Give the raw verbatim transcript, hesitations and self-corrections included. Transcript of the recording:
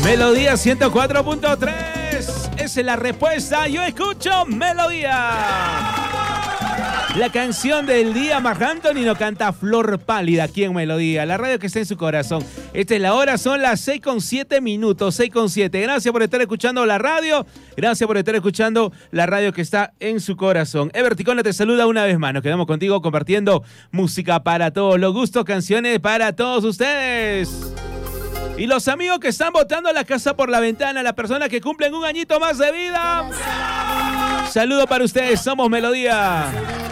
Melodía ciento cuatro punto tres. Esa es la respuesta. Yo escucho Melodía. La canción del día, Marc Anthony no canta Flor Pálida aquí en Melodía, la radio que está en su corazón. Esta es la hora, son las seis con siete minutos, seis con siete. Gracias por estar escuchando la radio, gracias por estar escuchando la radio que está en su corazón. Ever Ticona te saluda una vez más, nos quedamos contigo compartiendo música para todos los gustos, canciones para todos ustedes. Y los amigos que están botando la casa por la ventana, las personas que cumplen un añito más de vida, saludo para ustedes, somos Melodía.